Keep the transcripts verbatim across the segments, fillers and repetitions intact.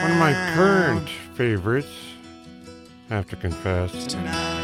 One of my current favorites, I have to confess.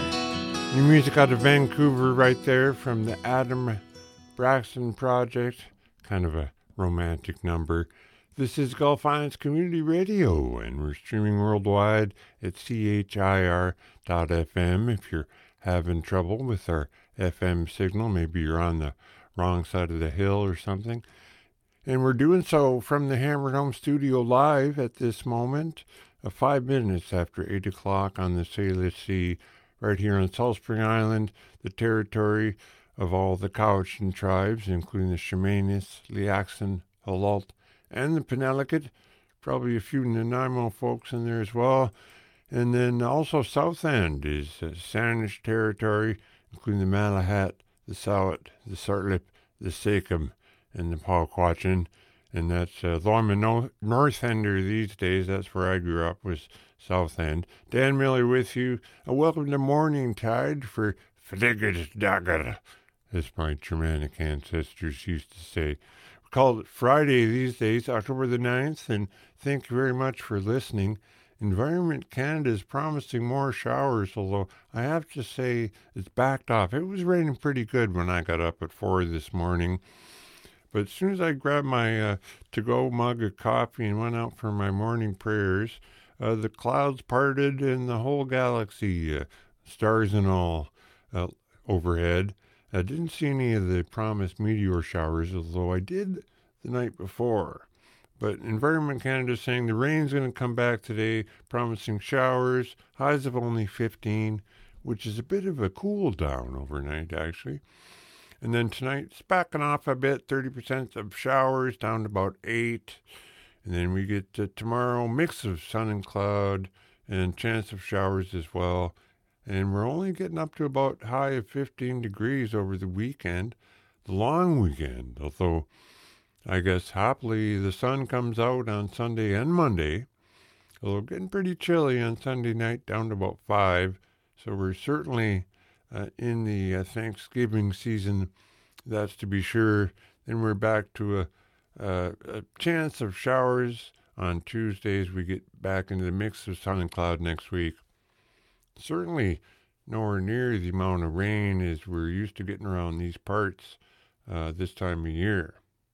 New music out of Vancouver right there from the Adam Braxton Project. Kind of a romantic number. This is Gulf Islands Community Radio, and we're streaming worldwide at C H I R dot F M. If you're having trouble with our F M signal, maybe you're on the wrong side of the hill or something. And we're doing so from the Hammered Home Studio live at this moment, uh, five minutes after eight o'clock on the Salish Sea, right here on Salt Spring Island, the territory of all the Cowichan tribes, including the Chemainus, Liaxin, Halalt, and the Penelakut. Probably a few Nanaimo folks in there as well. And then also South End is uh, Saanich territory, including the Malahat, the Sowat, the Sartlip, the Sakem, and the Powquatchin. And that's, uh, though I'm a no- North Ender these days, that's where I grew up, was South End. Dan Miller with you. Uh, welcome to Morning Tide for Fliggers Dagger, as my Germanic ancestors used to say. We call it Friday these days, October the ninth, and thank you very much for listening. Environment Canada is promising more showers, although I have to say it's backed off. It was raining pretty good when I got up at four this morning. But as soon as I grabbed my uh, to-go mug of coffee and went out for my morning prayers, uh, the clouds parted and the whole galaxy, uh, stars and all, uh, overhead. I didn't see any of the promised meteor showers, although I did the night before. But Environment Canada is saying the rain's going to come back today, promising showers, highs of only fifteen, which is a bit of a cool down overnight, actually. And then tonight, it's backing off a bit, thirty percent of showers, down to about eight. And then we get uh, tomorrow, mix of sun and cloud, and chance of showers as well. And we're only getting up to about high of fifteen degrees over the weekend, the long weekend. Although, I guess happily, the sun comes out on Sunday and Monday. Although getting pretty chilly on Sunday night, down to about five. So we're certainly Uh, in the uh, Thanksgiving season, that's to be sure. Then we're back to a, a, a chance of showers on Tuesdays. We get back into the mix of sun and cloud next week. Certainly nowhere near the amount of rain as we're used to getting around these parts uh, this time of year.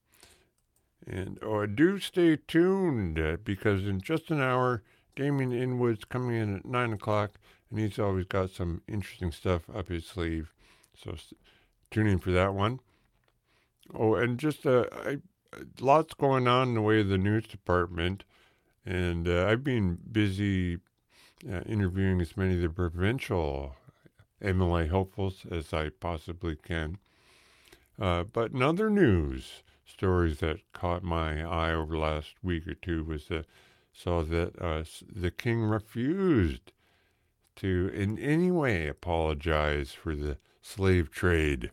And oh, do stay tuned uh, because in just an hour, Damien Inwood's coming in at nine o'clock. And he's always got some interesting stuff up his sleeve. So tune in for that one. Oh, and just uh, I, lots going on in the way of the news department. And uh, I've been busy uh, interviewing as many of the provincial M L A hopefuls as I possibly can. Uh, but in other news, stories that caught my eye over the last week or two was uh, saw that uh, the king refused to in any way apologize for the slave trade.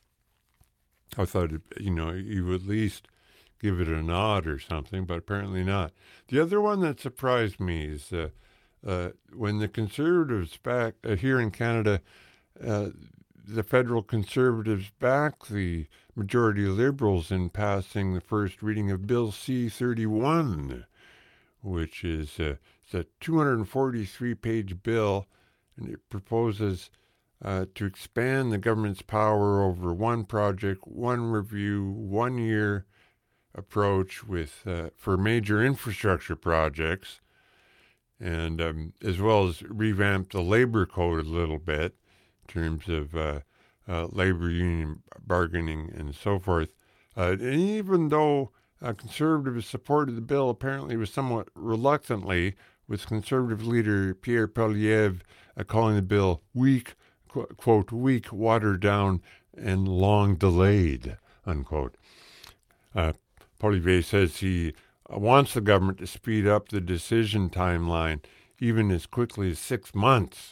I thought, you know, you would at least give it a nod or something, but apparently not. The other one that surprised me is uh, uh, when the Conservatives back uh, here in Canada, uh, the federal Conservatives back the majority Liberals in passing the first reading of Bill C thirty-one, which is uh, it's a two hundred forty-three page bill, and it proposes uh, to expand the government's power over one project, one review, one year approach with uh, for major infrastructure projects, and um, as well as revamp the labor code a little bit in terms of uh, uh, labor union bargaining and so forth. Uh, and even though uh, conservatives supported the bill, apparently it was somewhat reluctantly, with Conservative leader Pierre Poilievre uh, calling the bill weak, qu- quote, weak, watered down, and long delayed, unquote. Uh, Poilievre says he uh, wants the government to speed up the decision timeline even as quickly as six months.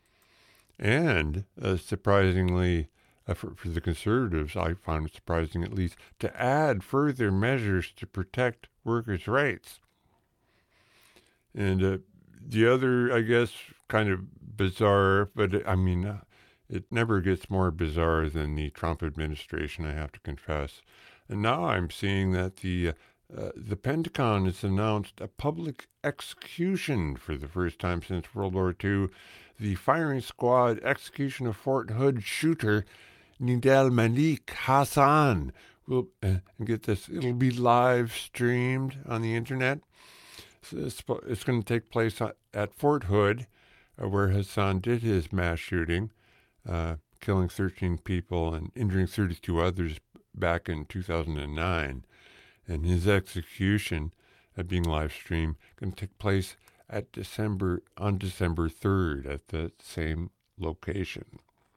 And, uh, surprisingly, uh, for, for the Conservatives, I found it surprising at least, to add further measures to protect workers' rights. And uh, the other, I guess, kind of bizarre, but I mean, uh, it never gets more bizarre than the Trump administration, I have to confess. And now I'm seeing that the uh, the Pentagon has announced a public execution for the first time since World War Two. The firing squad execution of Fort Hood shooter Nidal Malik Hassan. Will uh, get this, it'll be live streamed on the internet. So it's, it's going to take place at Fort Hood, uh, where Hassan did his mass shooting, uh, killing thirteen people and injuring thirty-two others back in two thousand nine. And his execution, uh, being live streamed, going to take place at December on December third at the same location.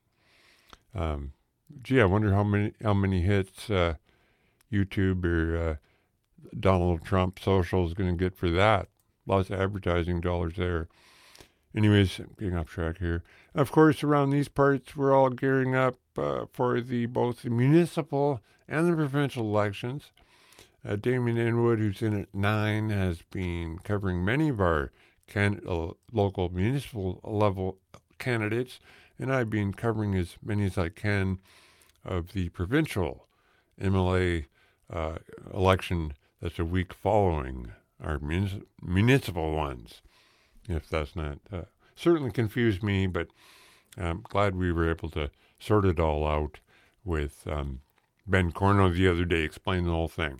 Um, gee, I wonder how many how many hits uh, YouTube or uh, Donald Trump social is going to get for that. Lots of advertising dollars there. Anyways, getting off track here. Of course, around these parts, we're all gearing up uh, for the both the municipal and the provincial elections. Uh, Damien Inwood, who's in at nine, has been covering many of our can- uh, local municipal level candidates, and I've been covering as many as I can of the provincial M L A uh, election that's a week following our munis- municipal ones. If that's not uh, certainly confused me, but I'm glad we were able to sort it all out with um, Ben Corno the other day, explaining the whole thing.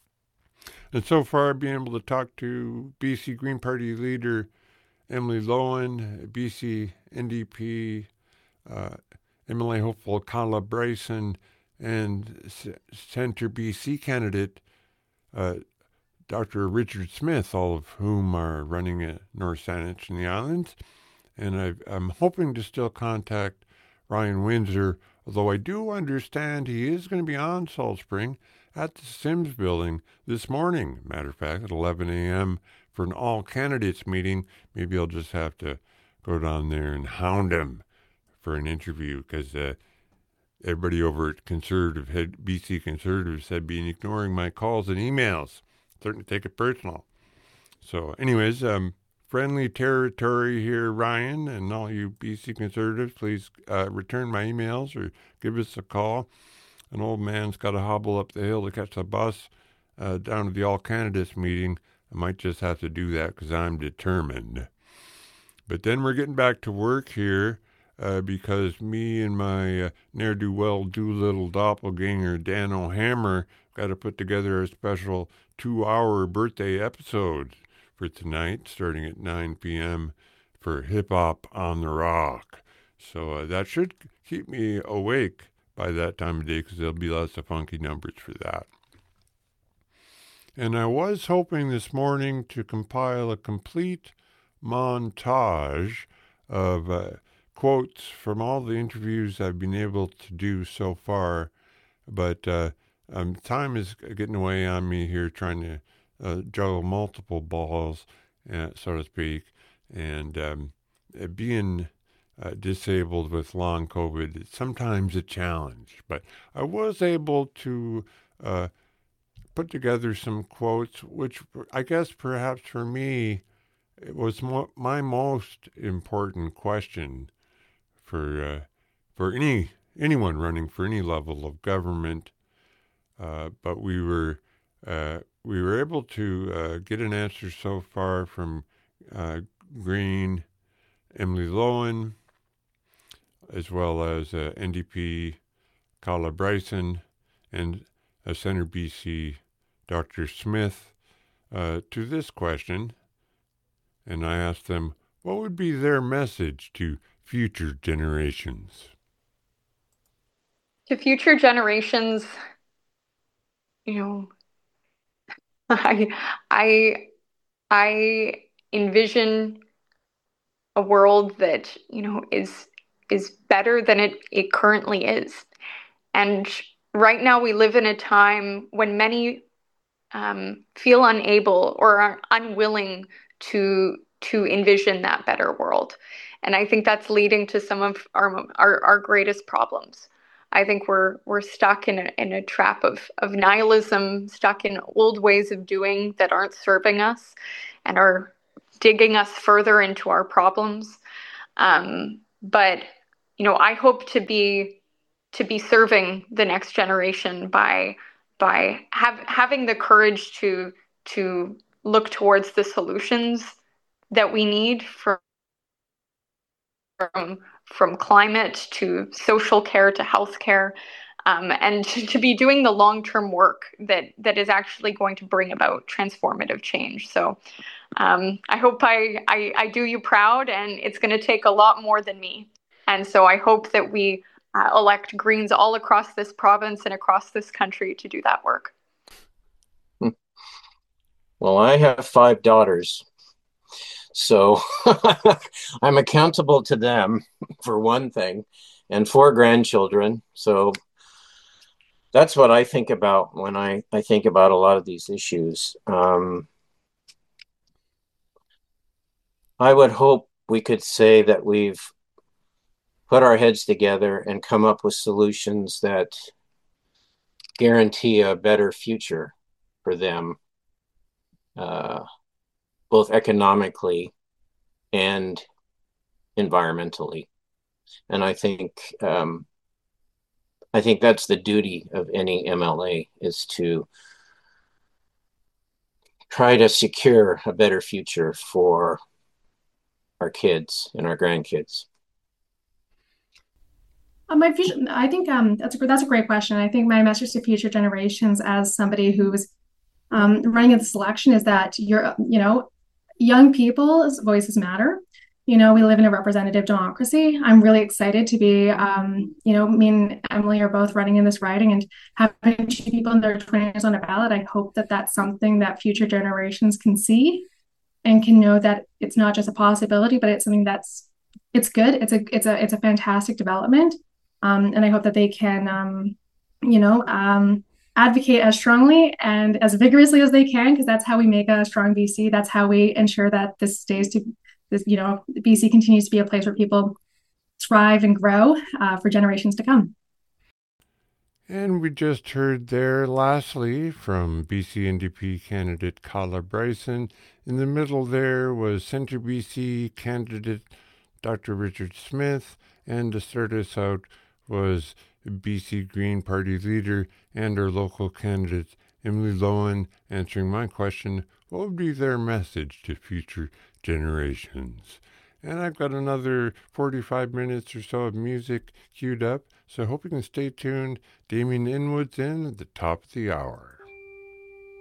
And so far, I've been able to talk to B C Green Party leader Emily Lowen, B C N D P uh, M L A hopeful Carla Bryson, and C- Centre B C candidate uh, Doctor Richard Smith, all of whom are running at North Saanich in the Islands. And I've, I'm hoping to still contact Ryan Windsor, although I do understand he is going to be on Salt Spring at the Sims building this morning, matter of fact, at eleven a.m. for an all-candidates meeting. Maybe I'll just have to go down there and hound him for an interview, because uh, everybody over at Conservative, head, B C Conservatives had been ignoring my calls and emails. Starting to take it personal. So anyways, um, friendly territory here, Ryan, and all you B C Conservatives, please uh, return my emails or give us a call. An old man's got to hobble up the hill to catch the bus uh, down to the all-candidates meeting. I might just have to do that because I'm determined. But then we're getting back to work here uh, because me and my uh, ne'er-do-well do-little doppelganger Dan O'Hammer got to put together a special two-hour birthday episode for tonight, starting at nine p.m. for Hip Hop on the Rock. So uh, that should keep me awake by that time of day, because there'll be lots of funky numbers for that. And I was hoping this morning to compile a complete montage of uh, quotes from all the interviews I've been able to do so far, but uh, um, time is getting away on me here, trying to uh, juggle multiple balls, uh, so to speak, and um, being Uh, disabled with long COVID, it's sometimes a challenge. But I was able to uh, put together some quotes, which I guess perhaps for me, it was mo- my most important question for uh, for any anyone running for any level of government. Uh, but we were uh, we were able to uh, get an answer so far from uh, Green, Emily Lowen, as well as uh, N D P, Carla Bryson, and uh, Centre B C, Doctor Smith, uh, to this question. And I asked them, what would be their message to future generations? To future generations, you know, I, I, I envision a world that, you know, is is better than it, it currently is. And right now we live in a time when many um, feel unable or are unwilling to to envision that better world. And I think that's leading to some of our our, our greatest problems. I think we're we're stuck in a in a trap of of nihilism, stuck in old ways of doing that aren't serving us and are digging us further into our problems. Um, but you know, I hope to be to be serving the next generation by by have, having the courage to to look towards the solutions that we need from from from climate to social care to healthcare, um, and to, to be doing the long-term work that that is actually going to bring about transformative change. So um, I hope I, I I do you proud, and it's going to take a lot more than me. And so I hope that we uh, elect Greens all across this province and across this country to do that work. Well, I have five daughters, so I'm accountable to them for one thing, and four grandchildren. So that's what I think about when I, I think about a lot of these issues. Um, I would hope we could say that we've put our heads together and come up with solutions that guarantee a better future for them, uh, both economically and environmentally. And I think um, I think that's the duty of any M L A, is to try to secure a better future for our kids and our grandkids. Uh, my future, I think um, that's a that's a great question. I think my message to future generations, as somebody who's um, running in this election, is that you're, you know, young people's voices matter. You know, we live in a representative democracy. I'm really excited to be, um, you know, me and Emily are both running in this riding, and having two people in their twenties on a ballot. I hope that that's something that future generations can see and can know that it's not just a possibility, but it's something that's it's good. It's a it's a it's a fantastic development, um, and I hope that they can, um, you know, um, advocate as strongly and as vigorously as they can, because that's how we make a strong B C. That's how we ensure that this stays to this, you know, B C continues to be a place where people thrive and grow uh, for generations to come. And we just heard there, lastly, from B C N D P candidate Carla Bryson. In the middle there was Centre B C candidate Doctor Richard Smith, and to start us out was B C Green Party leader and our local candidate Emily Lohan, answering my question, what would be their message to future generations? And I've got another forty-five minutes or so of music queued up, so I hope you can stay tuned. Damien Inwood's in at the top of the hour.